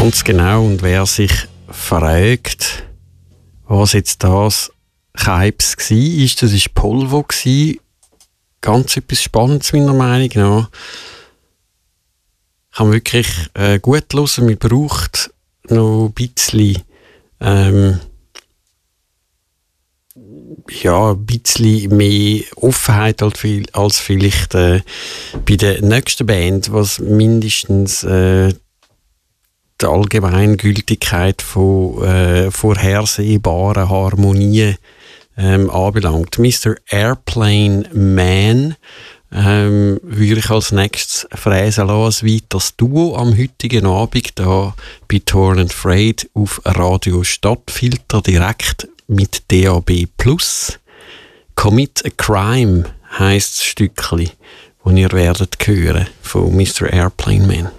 Ganz genau. Und wer sich fragt, was jetzt das Keips war, das war Polvo. Ganz etwas Spannendes, meiner Meinung nach. Kann wirklich gut hören. Man braucht noch ein bisschen, ein bisschen mehr Offenheit als vielleicht bei der nächsten Band, was mindestens die Allgemeingültigkeit von vorhersehbaren Harmonien anbelangt. Mr. Airplane Man würde ich als nächstes fräsen lassen, ein weiteres Duo am heutigen Abend da bei Torn and Frayed auf Radio Stadtfilter direkt mit DAB+. Commit a Crime heisst das Stückchen, das ihr werdet hören von Mr. Airplane Man.